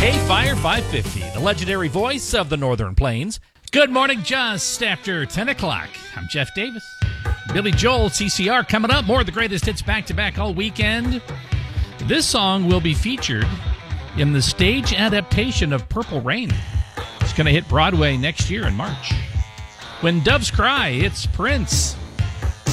K-Fire 550, the legendary voice of the Northern Plains. Good morning, just after 10 o'clock. I'm Jeff Davis. Billy Joel, CCR, coming up. More of the greatest hits back-to-back all weekend. This song will be featured in the stage adaptation of Purple Rain. It's going to hit Broadway next year in March. When Doves Cry, it's Prince.